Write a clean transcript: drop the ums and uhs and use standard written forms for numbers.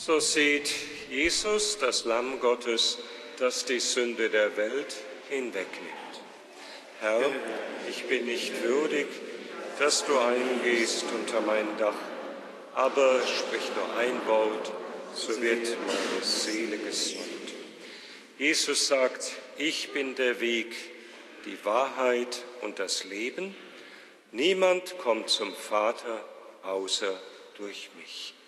So seht Jesus, das Lamm Gottes, das die Sünde der Welt hinwegnimmt. Herr, ich bin nicht würdig, dass du eingehst unter mein Dach, aber sprich nur ein Wort, so wird meine Seele gesund. Jesus sagt, ich bin der Weg, die Wahrheit und das Leben. Niemand kommt zum Vater außer durch mich.